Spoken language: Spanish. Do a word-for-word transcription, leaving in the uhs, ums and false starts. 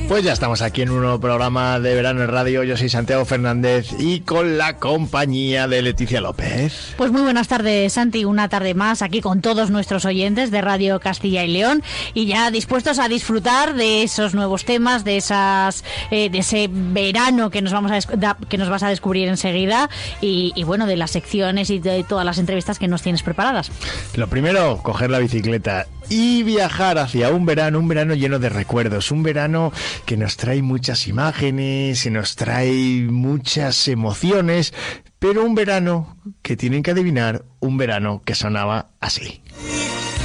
Pues ya estamos aquí en un nuevo programa de Verano en Radio. Yo soy Santiago Fernández y con la compañía de Leticia López. Pues muy buenas tardes, Santi. Una tarde más aquí con todos nuestros oyentes de Radio Castilla y León y ya dispuestos a disfrutar de esos nuevos temas, de esas, eh, de ese verano que nos vamos a que nos vas a descubrir enseguida y, y bueno, de las secciones y de todas las entrevistas que nos tienes preparadas. Lo primero, coger la bicicleta y viajar hacia un verano, un verano lleno de recuerdos, un verano que nos trae muchas imágenes, que nos trae muchas emociones, pero un verano que tienen que adivinar, un verano que sonaba así.